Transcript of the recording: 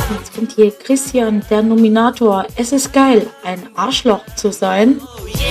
Jetzt kommt hier Christian, der Nominator. Es ist geil, ein Arschloch zu sein.